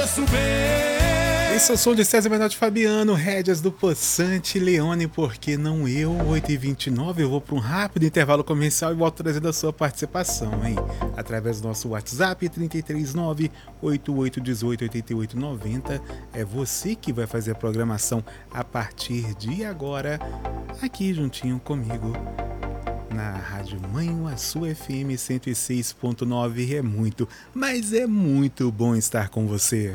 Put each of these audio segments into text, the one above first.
conheço bem. Esse é o som de César Menotti Fabiano, rédeas do Possante Leone, porque não eu, 8h29, eu vou para um rápido intervalo comercial e volto trazendo a sua participação, hein? Através do nosso WhatsApp, 339-8818-8890. É você que vai fazer a programação a partir de agora, aqui juntinho comigo, na Rádio Manhuaçu FM 106.9. É muito, mas é muito bom estar com você.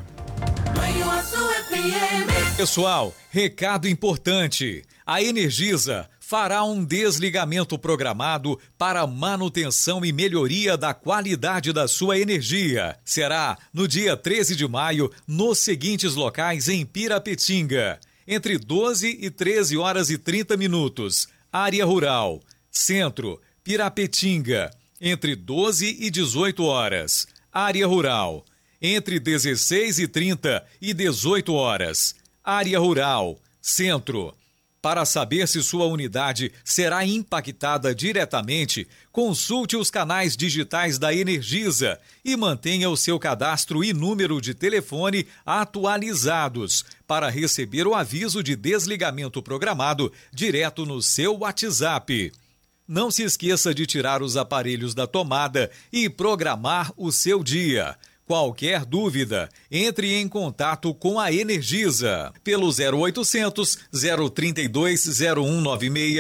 Pessoal, recado importante. A Energisa fará um desligamento programado para manutenção e melhoria da qualidade da sua energia. Será no dia 13 de maio, nos seguintes locais em Pirapetinga, entre 12 e 13 horas e 30 minutos. Área Rural, Centro, Pirapetinga, entre 12 e 18 horas. Área Rural, entre 16 e 30 e 18 horas. Área Rural, Centro. Para saber se sua unidade será impactada diretamente, consulte os canais digitais da Energisa e mantenha o seu cadastro e número de telefone atualizados para receber o aviso de desligamento programado direto no seu WhatsApp. Não se esqueça de tirar os aparelhos da tomada e programar o seu dia. Qualquer dúvida, entre em contato com a Energisa pelo 0800 032 0196